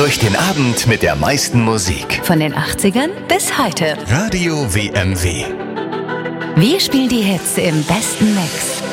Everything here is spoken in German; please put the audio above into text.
Durch den Abend mit der meisten Musik. Von den 80ern bis heute. Radio WMW. Wir spielen die Hits im besten Mix.